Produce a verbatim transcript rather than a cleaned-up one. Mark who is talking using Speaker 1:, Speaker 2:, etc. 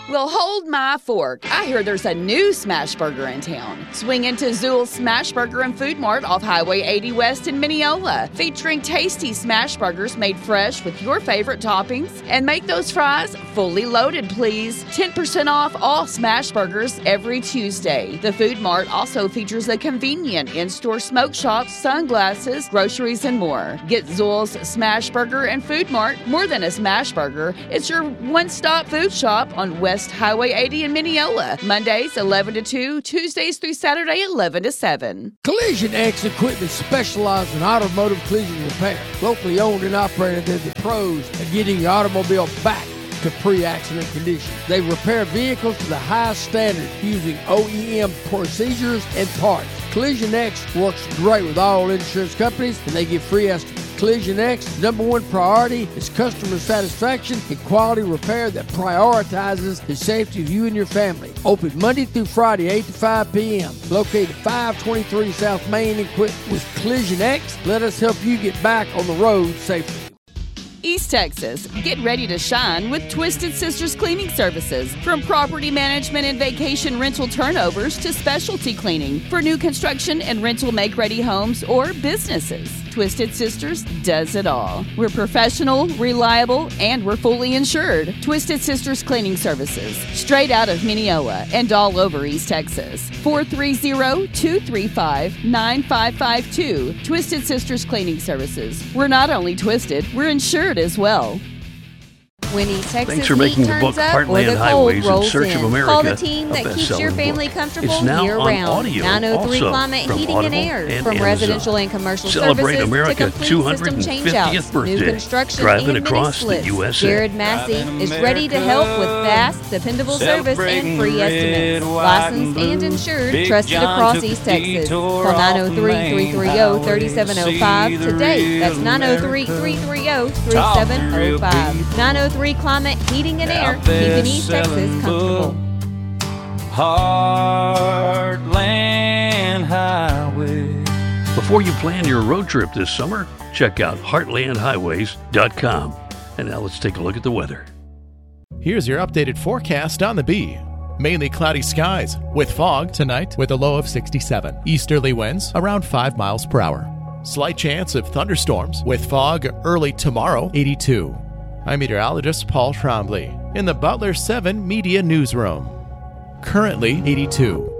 Speaker 1: Well, hold my fork. I hear there's a new smash burger in town. Swing into Zool's Smash Burger and Food Mart off Highway eighty West in Mineola, featuring tasty smash burgers made fresh with your favorite toppings. And make those fries fully loaded, please. ten percent off all smash burgers every Tuesday. The Food Mart also features a convenient in-store smoke shop, sunglasses, groceries, and more. Get Zool's Smash Burger and Food Mart. More than a smash burger, it's your one-stop food shop on West Highway eighty in Mineola. Mondays eleven to two, Tuesdays through Saturday eleven to seven.
Speaker 2: Collision X Equipment specializes in automotive collision repair. Locally owned and operated, they're the pros at getting your automobile back to pre-accident condition. They repair vehicles to the highest standard using O E M procedures and parts. Collision X works great with all insurance companies, and they give free estimates. Collision X, number one priority is customer satisfaction and quality repair that prioritizes the safety of you and your family. Open Monday through Friday, eight to five p.m. Located five twenty-three South Main, equipped with Collision X. Let us help you get back on the road safely.
Speaker 1: East Texas, get ready to shine with Twisted Sisters Cleaning Services. From property management and vacation rental turnovers to specialty cleaning for new construction and rental make-ready homes or businesses. Twisted Sisters does it all. We're professional, reliable, and we're fully insured. Twisted Sisters Cleaning Services, straight out of Mineola and all over East Texas. four three zero, two three five, nine five five two. Twisted Sisters Cleaning Services. We're not only twisted, we're insured as well.
Speaker 3: When East Texas
Speaker 4: Thanks for making the book Heartland Highways in Search of America
Speaker 3: Call the team that keeps your family
Speaker 4: book.
Speaker 3: comfortable
Speaker 4: now
Speaker 3: year-round.
Speaker 4: nine
Speaker 3: nine oh three Climate Heating and Air.
Speaker 4: And
Speaker 3: From
Speaker 4: Amazon.
Speaker 3: residential and commercial
Speaker 4: Celebrate
Speaker 3: services
Speaker 4: America
Speaker 3: to complete
Speaker 4: two hundred
Speaker 3: system
Speaker 4: fiftieth
Speaker 3: change-outs,
Speaker 4: birthday.
Speaker 3: new construction
Speaker 4: Driving
Speaker 3: and
Speaker 4: across
Speaker 3: mini
Speaker 4: the
Speaker 3: splits.
Speaker 4: U S A.
Speaker 3: Jared Massey is ready to help with fast, dependable service and free estimates. Licensed and insured, trusted across East Texas. Call nine oh three, three three zero, three seven zero five today. That's nine oh three, three three zero, three seven zero five. nine oh three Climate Heating and Air, keeping East Texas comfortable.
Speaker 5: Heartland Highway.
Speaker 4: Before you plan your road trip this summer, check out heartland highways dot com. And now let's take a look at the weather.
Speaker 6: Here's your updated forecast on the B. Mainly cloudy skies with fog tonight with a low of sixty-seven. Easterly winds around five miles per hour. Slight chance of thunderstorms with fog early tomorrow, eighty-two. I'm meteorologist Paul Trombley in the Butler seven Media Newsroom. Currently eighty-two.